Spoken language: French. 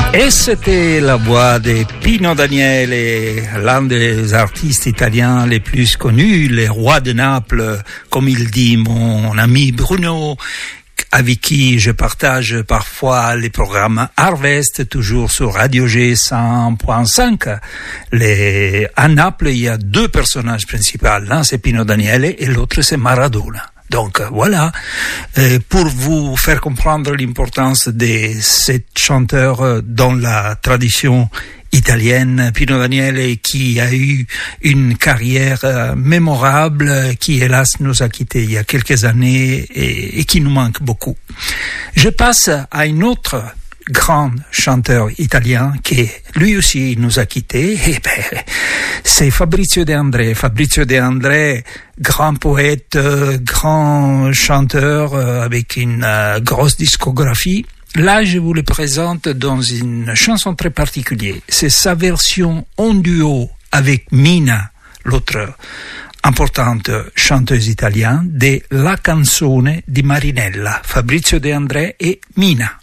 Et c'était la voix de Pino Daniele, l'un des artistes italiens les plus connus, les rois de Naples, comme il dit mon ami Bruno, avec qui je partage parfois les programmes Harvest, toujours sur Radio G 100.5. À Naples, il y a deux personnages principaux. L'un, c'est Pino Daniele et l'autre, c'est Maradona. Donc voilà, pour vous faire comprendre l'importance de cet chanteur dans la tradition italienne, Pino Daniele, qui a eu une carrière mémorable, qui hélas nous a quittés il y a quelques années et qui nous manque beaucoup. Je passe à un autre grand chanteur italien qui lui aussi nous a quittés, c'est Fabrizio De André. Fabrizio De André, grand poète, grand chanteur avec une grosse discographie. Là, je vous le présente dans une chanson très particulière. C'est sa version en duo avec Mina, l'autre importante chanteuse italienne, de La canzone di Marinella. Fabrizio De André et Mina.